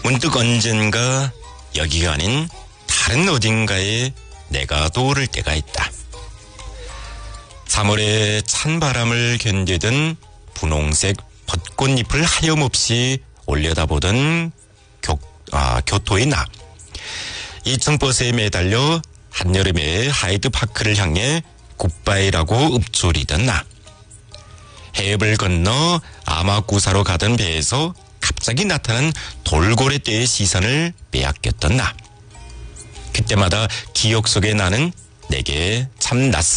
문득 언젠가 여기가 아닌 다른 어딘가에 내가 떠오를 때가 있다. 3월의 찬 바람을 견디던 분홍색 벚꽃잎을 하염없이 올려다보던 교토의 나. 2층버스에 매달려 한여름의 하이드파크를 향해 굿바이라고 읊조리던 나. 해협을 건너 아마구사로 가던 배에서 갑자기 나타난 돌고래떼의 시선을 빼앗겼던 나. 그때마다 기억 속에 나는 내게 참 낯선